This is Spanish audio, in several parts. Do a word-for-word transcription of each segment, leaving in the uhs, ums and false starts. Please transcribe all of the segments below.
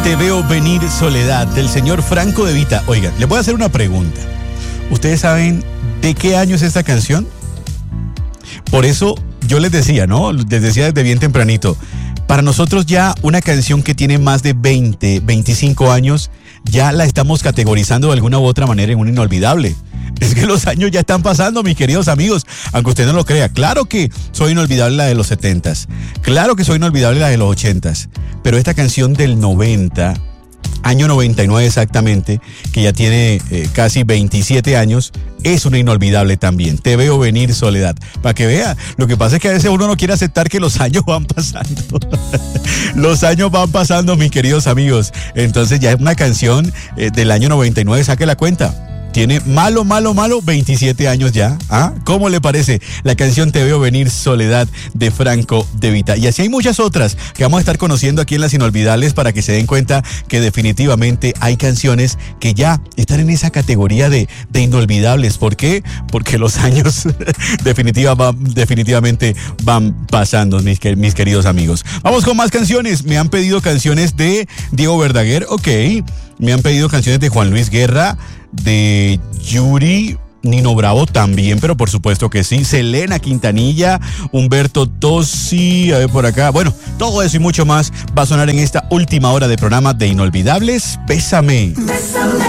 Te veo venir, Soledad, del señor Franco De Vita. Oigan, les voy a hacer una pregunta. ¿Ustedes saben de qué año es esta canción? Por eso yo les decía, ¿no? Les decía desde bien tempranito. Para nosotros ya una canción que tiene más de veinte, veinticinco años, ya la estamos categorizando de alguna u otra manera en un inolvidable. Es que los años ya están pasando, mis queridos amigos, aunque usted no lo crea. Claro que soy inolvidable la de los setentas, claro que soy inolvidable la de los ochentas, pero esta canción del noventa, año noventa y nueve exactamente, que ya tiene eh, casi veintisiete años, es una inolvidable también. Te veo venir, Soledad. Para que vea, lo que pasa es que a veces uno no quiere aceptar que los años van pasando. Los años van pasando, mis queridos amigos. Entonces ya es una canción eh, del año noventa y nueve, saque la cuenta. Tiene malo, malo, malo, veintisiete años ya. ¿Ah? ¿Cómo le parece la canción Te veo venir, Soledad, de Franco De Vita? Y así hay muchas otras que vamos a estar conociendo aquí en Las Inolvidables para que se den cuenta que definitivamente hay canciones que ya están en esa categoría de, de inolvidables. ¿Por qué? Porque los años definitiva, van, definitivamente van pasando, mis, mis queridos amigos. Vamos con más canciones. Me han pedido canciones de Diego Verdaguer, ok. Me han pedido canciones de Juan Luis Guerra, de Yuri, Nino Bravo también, pero por supuesto que sí. Selena Quintanilla, Humberto Tossi, a ver por acá. Bueno, todo eso y mucho más va a sonar en esta última hora de programa de Inolvidables. Bésame. Bésame.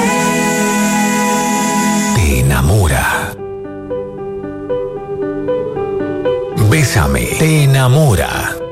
Te enamora. Bésame. Te enamora.